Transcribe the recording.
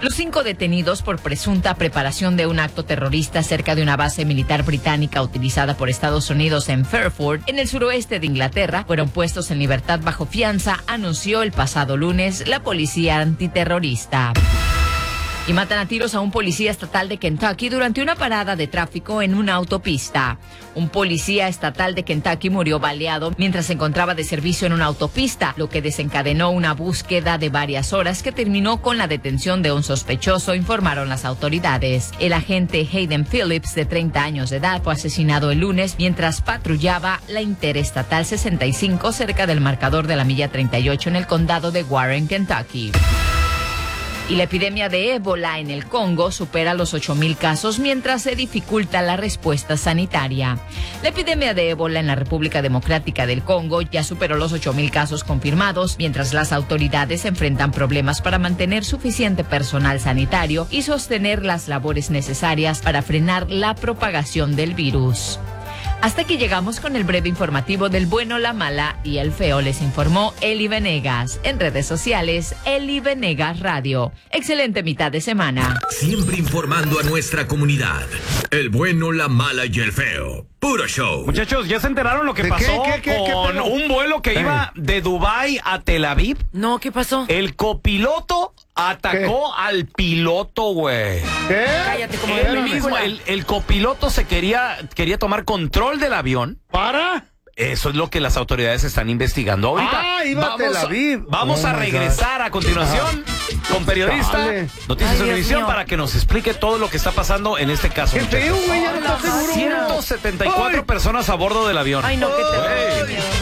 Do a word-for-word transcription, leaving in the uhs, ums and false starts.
Los cinco detenidos por presunta preparación de un acto terrorista cerca de una base militar británica utilizada por Estados Unidos en Fairford, en el suroeste de Inglaterra, fueron puestos en libertad bajo fianza, anunció el pasado lunes la policía antiterrorista. Y matan a tiros a un policía estatal de Kentucky durante una parada de tráfico en una autopista. Un policía estatal de Kentucky murió baleado mientras se encontraba de servicio en una autopista, lo que desencadenó una búsqueda de varias horas que terminó con la detención de un sospechoso, informaron las autoridades. El agente Hayden Phillips, de treinta años de edad, fue asesinado el lunes mientras patrullaba la Interestatal sesenta y cinco cerca del marcador de la milla treinta y ocho en el condado de Warren, Kentucky. Y la epidemia de ébola en el Congo supera los ocho mil casos mientras se dificulta la respuesta sanitaria. La epidemia de ébola en la República Democrática del Congo ya superó los ocho mil casos confirmados, mientras las autoridades enfrentan problemas para mantener suficiente personal sanitario y sostener las labores necesarias para frenar la propagación del virus. Hasta aquí llegamos con el breve informativo del bueno, la mala y el feo. Les informó Eli Venegas. En redes sociales, Eli Venegas Radio. Excelente mitad de semana. Siempre informando a nuestra comunidad. El bueno, la mala y el feo. Puro show. Muchachos, ¿ya se enteraron lo que pasó qué, qué, qué, con qué un vuelo que iba de Dubái a Tel Aviv? No, ¿qué pasó? El copiloto atacó ¿Qué? al piloto, güey. ¿Qué? Cállate, como Él de mismo, película. el, el copiloto se quería, quería tomar control del avión. ¿Para? Eso es lo que las autoridades están investigando ahorita. Ah, iba a Tel Aviv. Vamos Oh a my regresar a continuación con periodista Dale. Noticias Ay, Dios Univisión mío. para que nos explique todo lo que está pasando en este caso. Qué muchachos. feo, güey, ya no está seguro. ciento setenta y cuatro Ay. personas a bordo del avión. Ay, no, qué terrible. Güey.